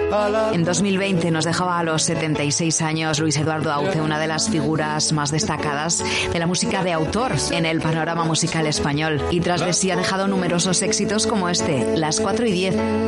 En 2020 nos dejaba a los 76 años Luis Eduardo Auce, una de las figuras más destacadas de la música de autor en el panorama musical español. Y tras de sí ha dejado numerosos éxitos como este, Las 4:10.